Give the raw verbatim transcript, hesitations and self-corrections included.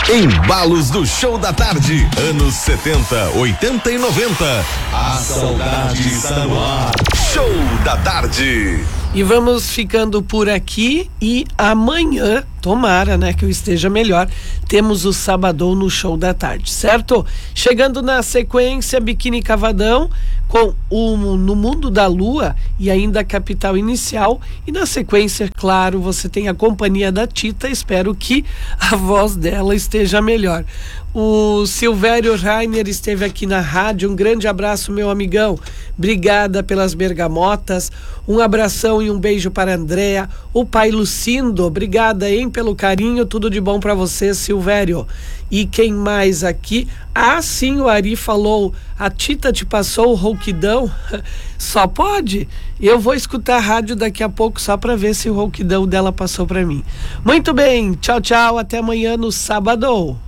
Embalos do Show da Tarde, anos setenta, oitenta e noventa. A saudade está no ar. Show da Tarde. E vamos ficando por aqui e amanhã, tomara, né, que eu esteja melhor, temos o Sabadão no Show da Tarde, certo? Chegando na sequência, Biquíni Cavadão com o No Mundo da Lua e ainda a Capital Inicial, e na sequência, claro, você tem a companhia da Tita, espero que a voz dela esteja melhor. O Silvério Rainer esteve aqui na rádio, um grande abraço, meu amigão, obrigada pelas bergamotas, um abração e um beijo para a Andréa, o pai Lucindo, obrigada, hein, pelo carinho, tudo de bom para você, Silvério. E quem mais aqui? Ah, sim, o Ari falou, a Tita te passou o rouquidão? Só pode? Eu vou escutar a rádio daqui a pouco só para ver se o rouquidão dela passou para mim. Muito bem, tchau, tchau, até amanhã no Sabadão.